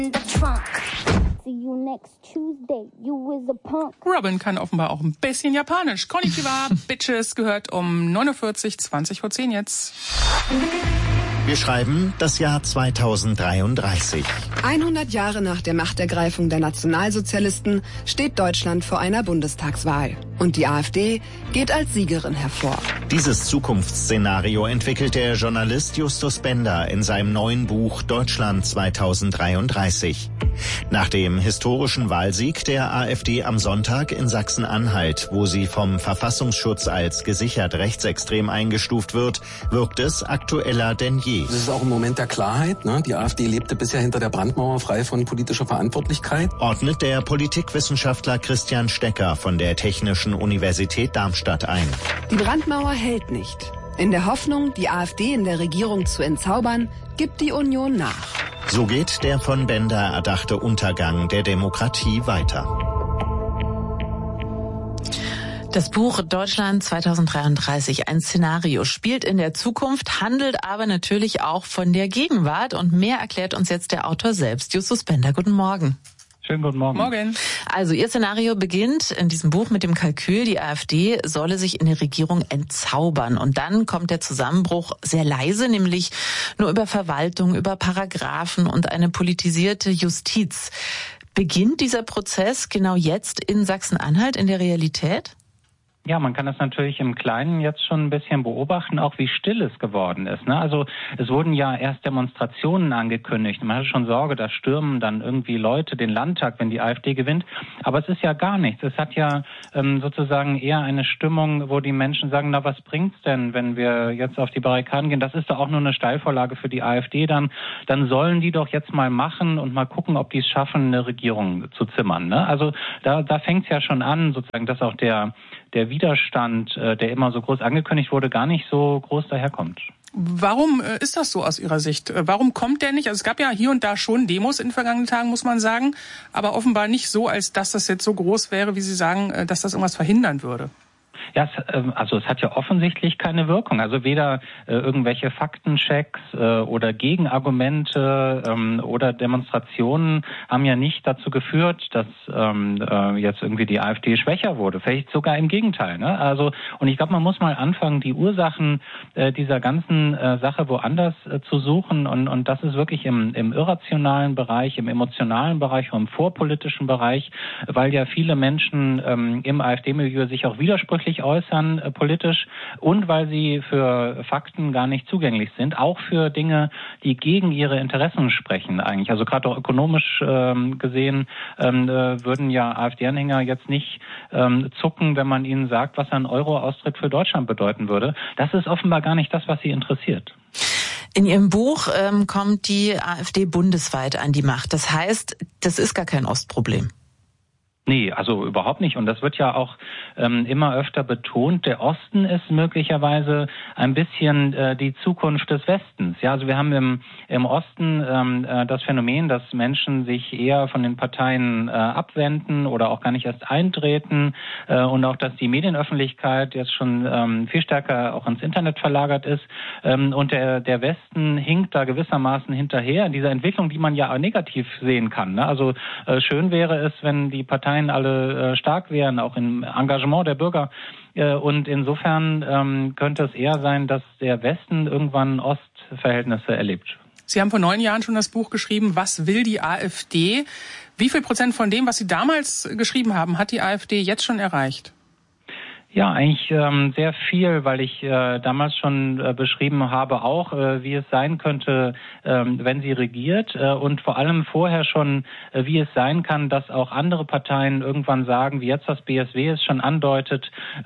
Robin kann offenbar auch ein bisschen Japanisch. Konnichiwa, Bitches, gehört um 49:20:10 jetzt. Wir schreiben das Jahr 2033. 100 Jahre nach der Machtergreifung der Nationalsozialisten steht Deutschland vor einer Bundestagswahl. Und die AfD geht als Siegerin hervor. Dieses Zukunftsszenario entwickelt der Journalist Justus Bender in seinem neuen Buch Deutschland 2033. Nach dem historischen Wahlsieg der AfD am Sonntag in Sachsen-Anhalt, wo sie vom Verfassungsschutz als gesichert rechtsextrem eingestuft wird, wirkt es aktueller denn je. Das ist auch ein Moment der Klarheit. Ne? Die AfD lebte bisher hinter der Brandmauer frei von politischer Verantwortlichkeit. Ordnet der Politikwissenschaftler Christian Stecker von der Technischen Universität Darmstadt ein. Die Brandmauer hält nicht. In der Hoffnung, die AfD in der Regierung zu entzaubern, gibt die Union nach. So geht der von Bender erdachte Untergang der Demokratie weiter. Das Buch Deutschland 2033, ein Szenario, spielt in der Zukunft, handelt aber natürlich auch von der Gegenwart. Und mehr erklärt uns jetzt der Autor selbst, Justus Bender. Guten Morgen. Schönen guten Morgen. Morgen. Also Ihr Szenario beginnt in diesem Buch mit dem Kalkül, die AfD solle sich in der Regierung entzaubern. Und dann kommt der Zusammenbruch sehr leise, nämlich nur über Verwaltung, über Paragraphen und eine politisierte Justiz. Beginnt dieser Prozess genau jetzt in Sachsen-Anhalt in der Realität? Ja, man kann das natürlich im Kleinen jetzt schon ein bisschen beobachten, auch wie still es geworden ist. Ne? Also es wurden ja erst Demonstrationen angekündigt. Man hatte schon Sorge, da stürmen dann irgendwie Leute den Landtag, wenn die AfD gewinnt. Aber es ist ja gar nichts. Es hat ja sozusagen eher eine Stimmung, wo die Menschen sagen, na, was bringt's denn, wenn wir jetzt auf die Barrikaden gehen? Das ist doch auch nur eine Steilvorlage für die AfD. Dann sollen die doch jetzt mal machen und mal gucken, ob die es schaffen, eine Regierung zu zimmern. Ne? Also da fängt's ja schon an, sozusagen, dass auch der Widerstand, der immer so groß angekündigt wurde, gar nicht so groß daherkommt. Warum ist das so aus Ihrer Sicht? Warum kommt der nicht? Also es gab ja hier und da schon Demos in den vergangenen Tagen, muss man sagen, aber offenbar nicht so, als dass das jetzt so groß wäre, wie Sie sagen, dass das irgendwas verhindern würde. Ja, es hat ja offensichtlich keine Wirkung. Also weder irgendwelche Faktenchecks oder Gegenargumente oder Demonstrationen haben ja nicht dazu geführt, dass jetzt irgendwie die AfD schwächer wurde. Vielleicht sogar im Gegenteil. Ne? Also, und ich glaube, man muss mal anfangen, die Ursachen dieser ganzen Sache woanders zu suchen. Und das ist wirklich im irrationalen Bereich, im emotionalen Bereich, im vorpolitischen Bereich, weil ja viele Menschen im AfD-Milieu sich auch widersprüchlich äußern politisch und weil sie für Fakten gar nicht zugänglich sind, auch für Dinge, die gegen ihre Interessen sprechen eigentlich. Also gerade auch ökonomisch gesehen würden ja AfD-Anhänger jetzt nicht zucken, wenn man ihnen sagt, was ein Euro-Austritt für Deutschland bedeuten würde. Das ist offenbar gar nicht das, was sie interessiert. In Ihrem Buch kommt die AfD bundesweit an die Macht. Das heißt, das ist gar kein Ostproblem. Nee, also überhaupt nicht. Und das wird ja auch immer öfter betont. Der Osten ist möglicherweise ein bisschen die Zukunft des Westens. Ja, also wir haben im Osten das Phänomen, dass Menschen sich eher von den Parteien abwenden oder auch gar nicht erst eintreten und auch, dass die Medienöffentlichkeit jetzt schon viel stärker auch ins Internet verlagert ist. Und der Westen hinkt da gewissermaßen hinterher in dieser Entwicklung, die man ja auch negativ sehen kann. Ne? Also schön wäre es, wenn die Parteien alle stark wären, auch im Engagement der Bürger. Und insofern könnte es eher sein, dass der Westen irgendwann Ostverhältnisse erlebt. Sie haben vor 9 Jahren schon das Buch geschrieben, Was will die AfD? Wie viel Prozent von dem, was Sie damals geschrieben haben, hat die AfD jetzt schon erreicht? Ja, eigentlich sehr viel, weil ich damals schon beschrieben habe, auch wie es sein könnte, wenn sie regiert und vor allem vorher schon, wie es sein kann, dass auch andere Parteien irgendwann sagen, wie jetzt das BSW es schon andeutet,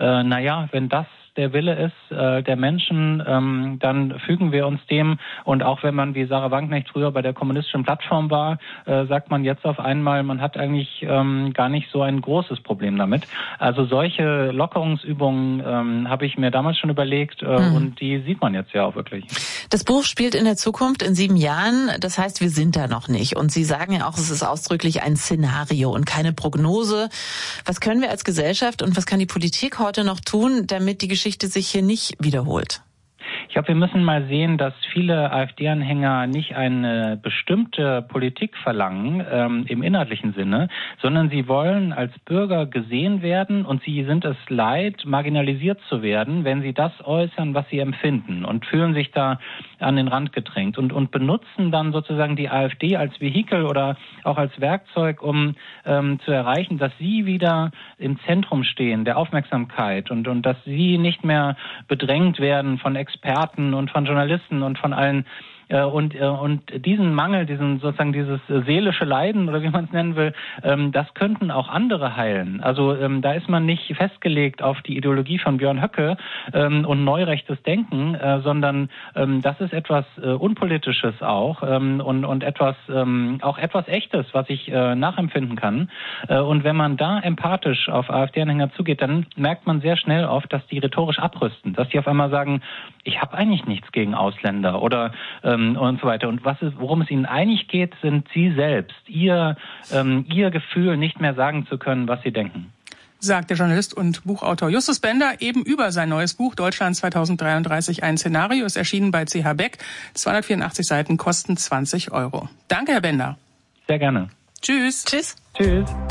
wenn das der Wille ist der Menschen, dann fügen wir uns dem. Und auch wenn man wie Sarah Wagenknecht früher bei der kommunistischen Plattform war, sagt man jetzt auf einmal, man hat eigentlich gar nicht so ein großes Problem damit. Also solche Lockerungsübungen habe ich mir damals schon überlegt und die sieht man jetzt ja auch wirklich. Das Buch spielt in der Zukunft in 7 Jahren. Das heißt, wir sind da noch nicht. Und Sie sagen ja auch, es ist ausdrücklich ein Szenario und keine Prognose. Was können wir als Gesellschaft und was kann die Politik heute noch tun, damit die Geschichte sich hier nicht wiederholt? Ich glaube, wir müssen mal sehen, dass viele AfD-Anhänger nicht eine bestimmte Politik verlangen, im inhaltlichen Sinne, sondern sie wollen als Bürger gesehen werden und sie sind es leid, marginalisiert zu werden, wenn sie das äußern, was sie empfinden und fühlen sich da an den Rand gedrängt und benutzen dann sozusagen die AfD als Vehikel oder auch als Werkzeug, um zu erreichen, dass sie wieder im Zentrum stehen der Aufmerksamkeit und dass sie nicht mehr bedrängt werden von Experten und von Journalisten und von allen. Und diesen Mangel, dieses seelische Leiden oder wie man es nennen will, das könnten auch andere heilen. Also da ist man nicht festgelegt auf die Ideologie von Björn Höcke und neurechtes Denken, sondern das ist etwas Unpolitisches auch und etwas Echtes, was ich nachempfinden kann. Und wenn man da empathisch auf AfD-Anhänger zugeht, dann merkt man sehr schnell oft, dass die rhetorisch abrüsten, dass die auf einmal sagen, ich habe eigentlich nichts gegen Ausländer oder und so weiter. Und worum es ihnen eigentlich geht, sind sie selbst, ihr Gefühl, nicht mehr sagen zu können, was sie denken. Sagt der Journalist und Buchautor Justus Bender eben über sein neues Buch Deutschland 2033 ein Szenario. Ist erschienen bei CH Beck. 284 Seiten kosten 20 €. Danke, Herr Bender. Sehr gerne. Tschüss. Tschüss. Tschüss.